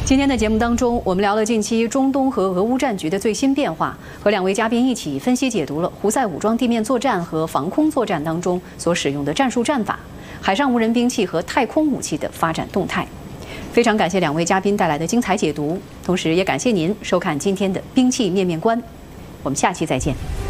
今天的节目当中，我们聊了近期中东和俄乌战局的最新变化，和两位嘉宾一起分析解读了胡塞武装地面作战和防空作战当中所使用的战术战法、海上无人兵器和太空武器的发展动态。非常感谢两位嘉宾带来的精彩解读，同时也感谢您收看今天的兵器面面观。我们下期再见。